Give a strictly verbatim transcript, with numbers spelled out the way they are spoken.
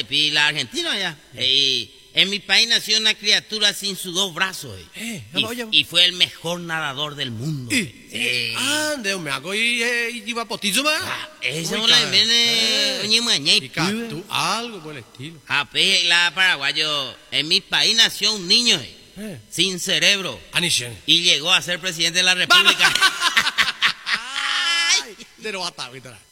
le pide la Argentina ya. Y en mi país nació una criatura sin sus dos brazos. Eh, y, oye, y fue el mejor nadador del mundo. Y, sí. Ah, de me hago y y iba potizo más. Ah, esa es una viene oye mañana y tú algo por el estilo. Ah, pues la paraguayo, en mi país nació un niño Eh. sin cerebro Anishen. y llegó a ser presidente de la República. De lo bata,